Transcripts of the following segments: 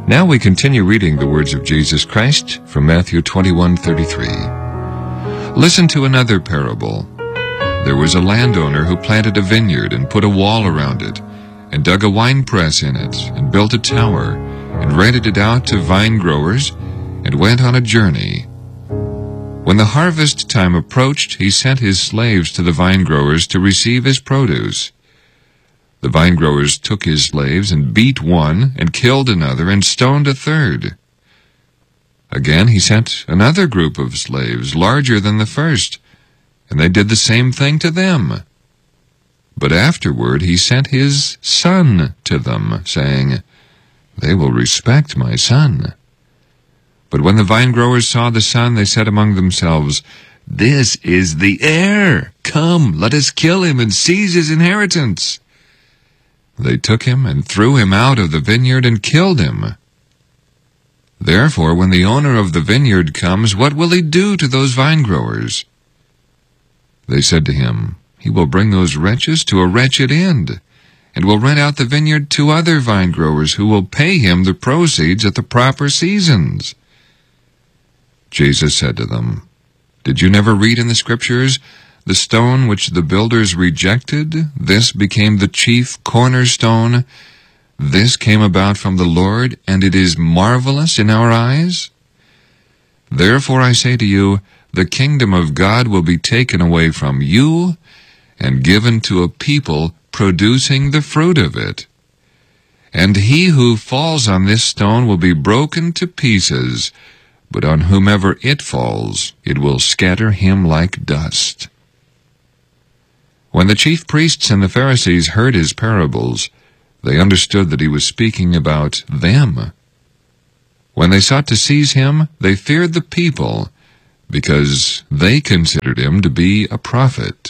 Now we continue reading the words of Jesus Christ from Matthew 21:33. Listen to another parable. There was a landowner who planted a vineyard and put a wall around it, and dug a winepress in it, and built a tower, and rented it out to vine growers, and went on a journey. When the harvest time approached, he sent his slaves to the vine growers to receive his produce. The vine growers took his slaves and beat one, and killed another, and stoned a third. Again he sent another group of slaves, larger than the first, and they did the same thing to them. But afterward he sent his son to them, saying, "They will respect my son." But when the vine growers saw the son, they said among themselves, "This is the heir. Come, let us kill him and seize his inheritance." They took him and threw him out of the vineyard and killed him. Therefore, when the owner of the vineyard comes, what will he do to those vine growers? They said to him, "He will bring those wretches to a wretched end, and will rent out the vineyard to other vine growers who will pay him the proceeds at the proper seasons." Jesus said to them, "Did you never read in the Scriptures, 'The stone which the builders rejected, this became the chief cornerstone. This came about from the Lord, and it is marvelous in our eyes'? Therefore I say to you, the kingdom of God will be taken away from you and given to a people producing the fruit of it. And he who falls on this stone will be broken to pieces, but on whomever it falls, it will scatter him like dust." When the chief priests and the Pharisees heard his parables, they understood that he was speaking about them. When they sought to seize him, they feared the people, because they considered him to be a prophet.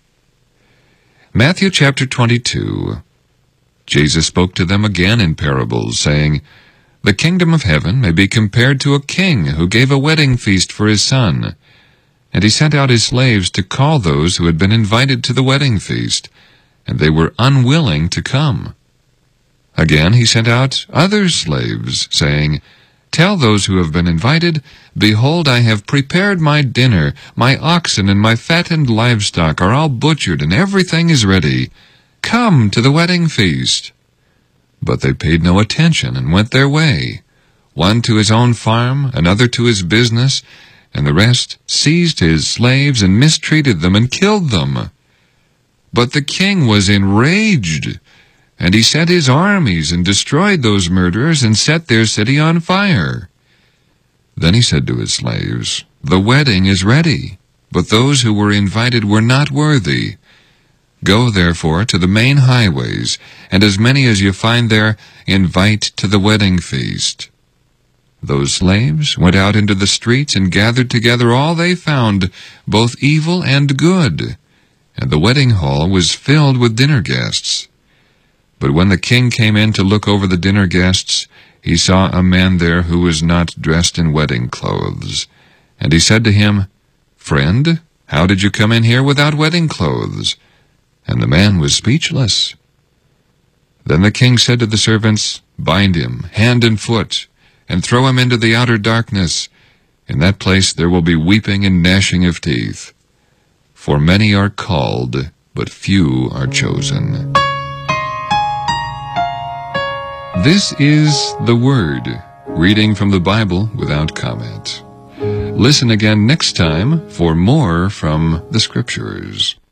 Matthew chapter 22. Jesus spoke to them again in parables, saying, "The kingdom of heaven may be compared to a king who gave a wedding feast for his son. And he sent out his slaves to call those who had been invited to the wedding feast, and they were unwilling to come. Again he sent out other slaves, saying, 'Tell those who have been invited, behold, I have prepared my dinner. My oxen and my fattened livestock are all butchered, and everything is ready. Come to the wedding feast.' But they paid no attention and went their way, one to his own farm, another to his business, and the rest seized his slaves and mistreated them and killed them. But the king was enraged, and he sent his armies and destroyed those murderers and set their city on fire. Then he said to his slaves, 'The wedding is ready, but those who were invited were not worthy. Go therefore to the main highways, and as many as you find there, invite to the wedding feast.' Those slaves went out into the streets and gathered together all they found, both evil and good, and the wedding hall was filled with dinner guests. But when the king came in to look over the dinner guests, he saw a man there who was not dressed in wedding clothes. And he said to him, 'Friend, how did you come in here without wedding clothes?' And the man was speechless. Then the king said to the servants, 'Bind him, hand and foot, and throw him into the outer darkness. In that place there will be weeping and gnashing of teeth. For many are called, but few are chosen.'" This is the Word, reading from the Bible without comment. Listen again next time for more from the Scriptures.